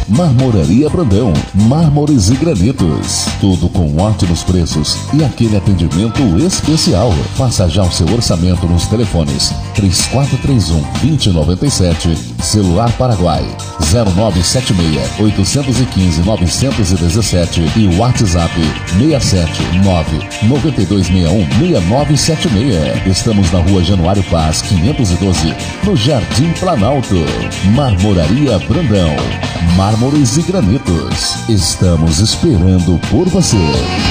Marmoraria Brandão, mármores e granitos. Tudo com ótimos preços e aquele atendimento especial. Faça já o seu orçamento nos telefones 3431-2097, celular Paraguai 0976-815-917 e WhatsApp 679-9261-6976. Estamos na Rua Januário Paz, 512, no Jardim Planalto. Marmoraria Brandão, mármores e granitos. Estamos esperando por você.